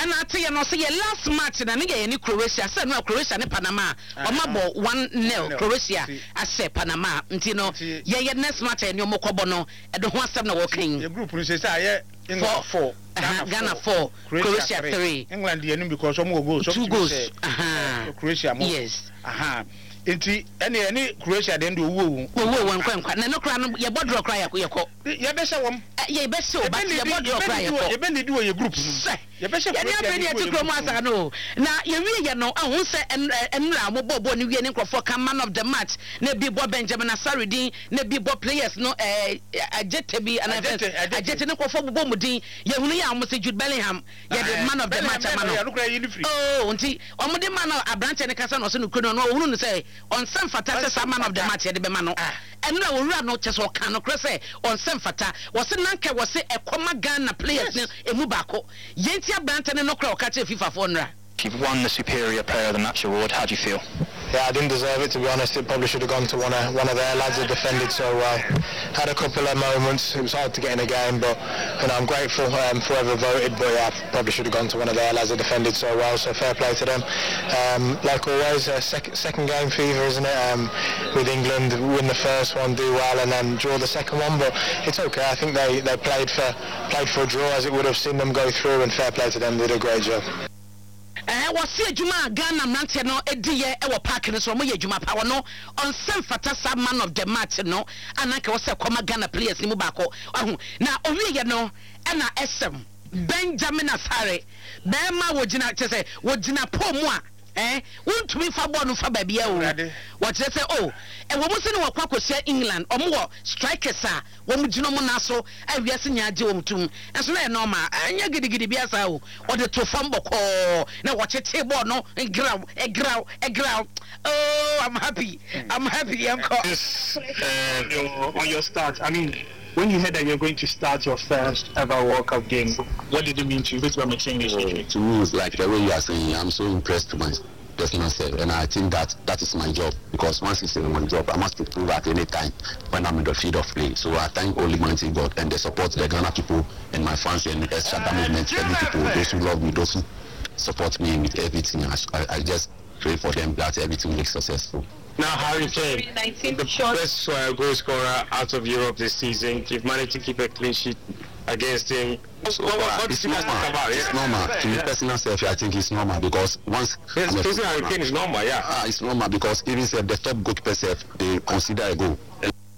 and I tell you no say last match na any Croatia say no Croatia ne Panama omabo 1-0 Croatia ase Panama ntino ye next match en yo mokobo no e do ho asem na wo kan the group no say say England 4 Ghana 4 Croatia 3 England dey because some go 2 goals Croatia more yes enti any Croatia dem do wo nkwa na no kra no ye bodro kra yakọ ye be se wom ye be se o ba ye bodro kra yakọ ye be need wo ye group ye be se Croatia ye tikro mu asa no na ye wie ye no ahun se enra mo bobo ni wie ni nkrofo kan man of the match na bi bo Benjamin Asaridin na bi bo players no Ajete bi and Ajete ne nkrofo bobo mudin ye hunu ya mo se Jude Bellingham ye the man of the match amano oh nti omo de man Abrante ne kasa no so no kuno no hunu no say on sem fata say man of the match de be ma no enra owura no cheso kan no kre say on sem fata wo se nanka wo se ekoma Ghana players ne emu bako yenti Abrante ne no kra o ka che FIFA for nra. You've won the Superior Player of the Match award. How do you feel? Yeah, I didn't deserve it, to be honest. It probably should have gone to one of their lads that defended so well. Had a couple of moments. It was hard to get in a game, but I'm grateful for whoever voted. But yeah, probably should have gone to one of their lads that defended so well. So fair play to them. Like always, second game fever, isn't it? With England, win the first one, do well, and then draw the second one. But it's okay. I think they played for a draw, as it would have seen them go through. And fair play to them. They did a great job. Was see Juma Ghana Mante no ediye e wo park no so mo ye Juma pa no on sem fata sa man of the match no anaka wo se koma Ghana players ni mu ba ko na owie ye no e na SM Benjamin Asare be ma wo gina chese wo gina po mu a wontumi fa ball no fa ba bia wo what say oh e wo mo se no wo kwakosia England omo wo strikers a wo mo gino mo na so awiase nya age wo mutum enso na e normal anya gidigidi bia sa wo de to fam boko na wo chete ball no egrau oh I'm happy yanko on your start. I mean, when you heard that you're going to start your first ever World Cup game, what did it mean to you? To me, it's like the way you are saying. I'm so impressed with my personal self, and I think that is my job, because once it's in my job, I must improve at any time when I'm in the field of play. So I thank Almighty God and the support the Ghana people and my fans and the Shatta movement, every people, those who love me, those who support me with everything. I just pray for them that everything makes successful. Now, Harry Kane, the best goal scorer out of Europe this season. You've managed to keep a clean sheet against him. It's normal. To me personal self, I think it's normal, because once Harry Kane is normal, yeah. It's normal because even if the top goalkeeper self, they consider a goal.